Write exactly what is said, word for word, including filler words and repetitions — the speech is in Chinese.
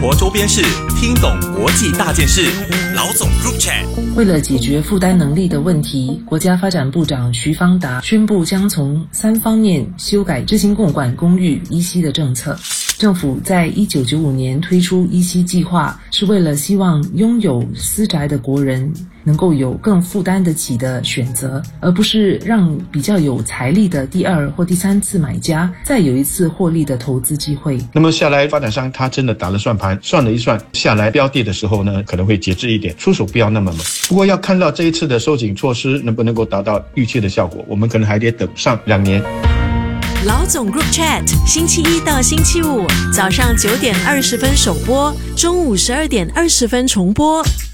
活周边事，听懂国际大件事。老总 Group Chat。 为了解决负担能力的问题，国家发展部长徐方达宣布将从三方面修改执行共管公寓依稀的政策。政府在一九九五年推出依稀计划，是为了希望拥有私宅的国人能够有更负担得起的选择，而不是让比较有财力的第二或第三次买家再有一次获利的投资机会。 那么下来发展商他真的打了算盘，算了一算，下来标的的时候呢，可能会节制一点，出手不要那么猛。不过要看到这一次的收紧措施能不能够达到预期的效果，我们可能还得等上两年。 老总 Group Chat 星期一到星期五早上九点二十分首播，中午十二点二十分重播。